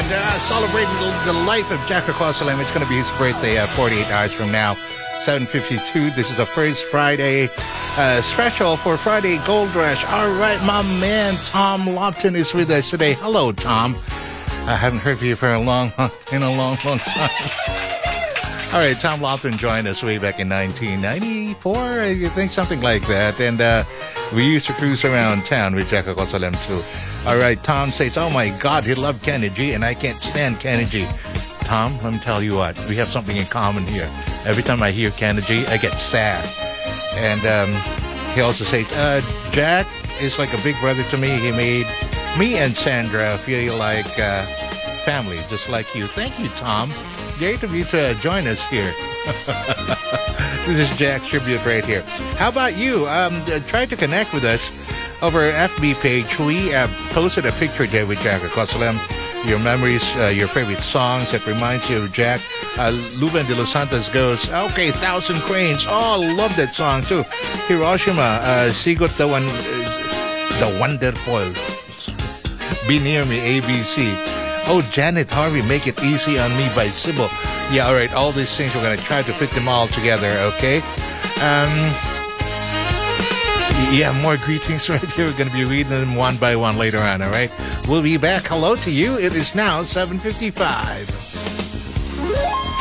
and celebrating the life of Jack Acosta-Lim. It's going to be his birthday 48 hours from now, 7:52. This is the first Friday special for Friday Gold Rush. All right, my man Tom Lopton is with us today. Hello, Tom. I haven't heard from you for a long time. All right, Tom Lopton joined us way back in 1994, I think, something like that. And we used to cruise around town with Jack Acosta-Lim too. All right, Tom says, oh my God, he loved Kenny G, and I can't stand Kenny G. Tom, let me tell you what, we have something in common here. Every time I hear Kenny G, I get sad. And he also says, Jack is like a big brother to me. He made me and Sandra feel like family, just like you. Thank you, Tom. Great of you to join us here. This is Jack's tribute right here. How about you? Try to connect with us over our FB page. We posted a picture there with Jack Acosta-Lim. Your memories, your favorite songs that reminds you of Jack. Luben de los Santos goes, okay, Thousand Cranes. Oh, I love that song too. Hiroshima, Sigot the Wonderful. Be Near Me, ABC. Oh, Janet Harvey, Make It Easy on Me by Sybil. Yeah, all right, all these things, we're going to try to fit them all together, okay? Yeah, more greetings right here. We're going to be reading them one by one later on, all right? We'll be back. Hello to you. It is now 7:55.